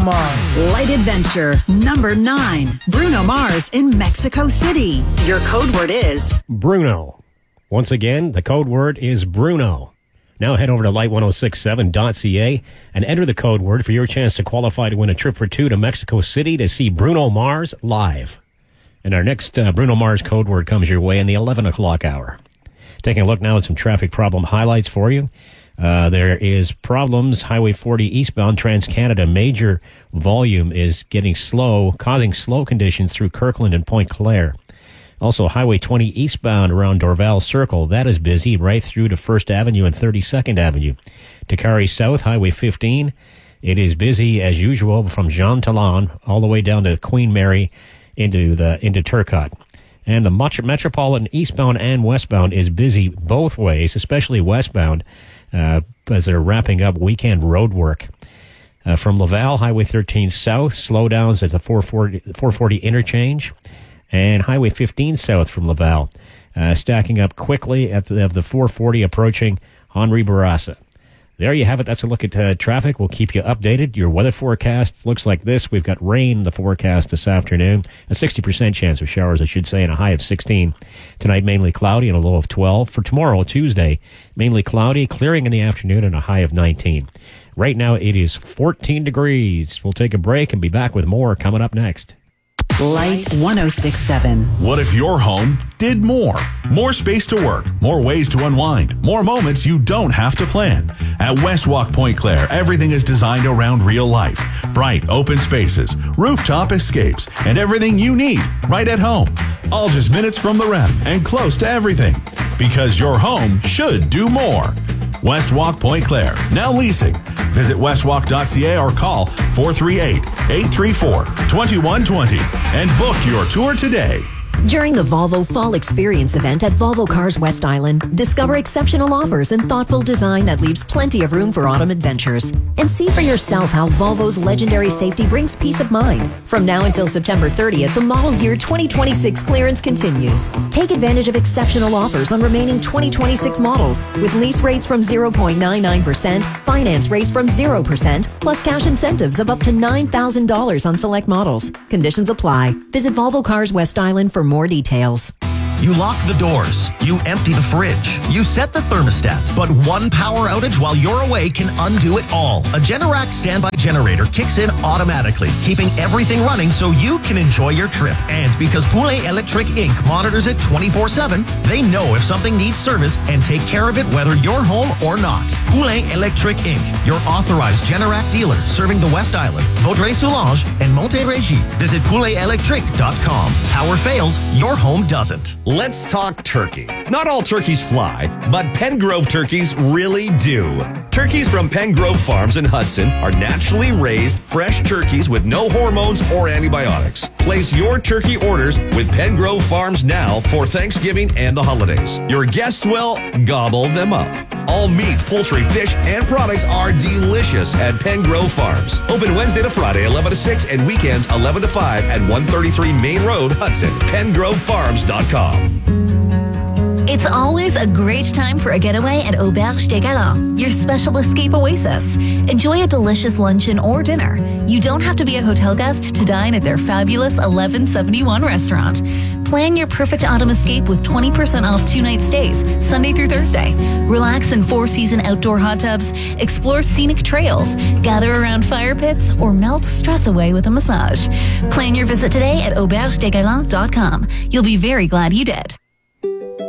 Mars. Light Adventure, number 9. Bruno Mars in Mexico City. Your code word is Bruno. Once again, the code word is Bruno. Now head over to light1067.ca and enter the code word for your chance to qualify to win a trip for 2 to Mexico City to see Bruno Mars live. And our next Bruno Mars code word comes your way in the 11 o'clock hour. Taking a look now at some traffic problem highlights for you. There is problems. Highway 40 eastbound Trans-Canada. Major volume is getting slow, causing slow conditions through Kirkland and Point Claire. Also, Highway 20 eastbound around Dorval Circle. That is busy right through to 1st Avenue and 32nd Avenue. Takari South, Highway 15. It is busy as usual from Jean Talon all the way down to Queen Mary into Turcotte. And the Metropolitan eastbound and westbound is busy both ways, especially westbound, as they're wrapping up weekend road work. From Laval, Highway 13 south, slowdowns at the 440 interchange. And Highway 15 south from Laval, stacking up quickly at the 440 approaching Henri Bourassa. There you have it. That's a look at traffic. We'll keep you updated. Your weather forecast looks like this. We've got rain in the forecast this afternoon. A 60% chance of showers, I should say, and a high of 16. Tonight, mainly cloudy and a low of 12. For tomorrow, Tuesday, mainly cloudy, clearing in the afternoon and a high of 19. Right now, it is 14 degrees. We'll take a break and be back with more coming up next. Light 1067. What if your home did more? More space to work, more ways to unwind, more moments you don't have to plan. At Westwalk Point Claire, everything is designed around real life. Bright, open spaces, rooftop escapes, and everything you need right at home. All just minutes from the rep and close to everything. Because your home should do more. Westwalk Point Claire, now leasing. Visit westwalk.ca or call 438-834-2120 and book your tour today. During the Volvo Fall Experience event at Volvo Cars West Island, discover exceptional offers and thoughtful design that leaves plenty of room for autumn adventures. And see for yourself how Volvo's legendary safety brings peace of mind. From now until September 30th, the model year 2026 clearance continues. Take advantage of exceptional offers on remaining 2026 models with lease rates from 0.99%, finance rates from 0%, plus cash incentives of up to $9,000 on select models. Conditions apply. Visit Volvo Cars West Island for more details. You lock the doors, you empty the fridge, you set the thermostat, but one power outage while you're away can undo it all. A Generac standby generator kicks in automatically, keeping everything running so you can enjoy your trip. And because Poulet Electric Inc. monitors it 24/7, they know if something needs service and take care of it whether you're home or not. Poulet Electric Inc., your authorized Generac dealer serving the West Island, Vaudreuil-Soulanges, and Montérégie. Visit pouletelectric.com. Power fails, your home doesn't. Let's talk turkey. Not all turkeys fly, but Pengrove turkeys really do. Turkeys from Pengrove Farms in Hudson are naturally raised, fresh turkeys with no hormones or antibiotics. Place your turkey orders with Pengrove Farms now for Thanksgiving and the holidays. Your guests will gobble them up. All meats, poultry, fish, and products are delicious at Pengrove Farms. Open Wednesday to Friday, 11 to 6, and weekends, 11 to 5 at 133 Main Road, Hudson. PengroveFarms.com. It's always a great time for a getaway at Auberge des Galants, your special escape oasis. Enjoy a delicious luncheon or dinner. You don't have to be a hotel guest to dine at their fabulous 1171 restaurant. Plan your perfect autumn escape with 20% off 2-night stays, Sunday through Thursday. Relax in 4-season outdoor hot tubs, explore scenic trails, gather around fire pits, or melt stress away with a massage. Plan your visit today at aubergedesgalants.com. You'll be very glad you did.